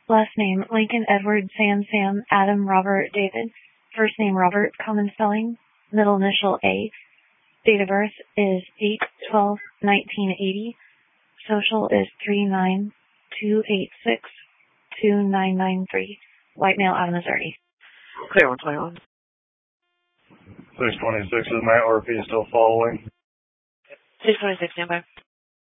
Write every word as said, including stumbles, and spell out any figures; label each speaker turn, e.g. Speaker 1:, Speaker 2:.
Speaker 1: Last name, Lincoln Edward Sam Sam Adam Robert David. First name, Robert, common spelling. Middle initial A. Date of birth is eight twelve nineteen eighty. Social is three nine two eight six two nine nine three. White male out of Missouri.
Speaker 2: Clear, what's going on?
Speaker 3: six twenty-six is my R P still following.
Speaker 2: six twenty-six, standby.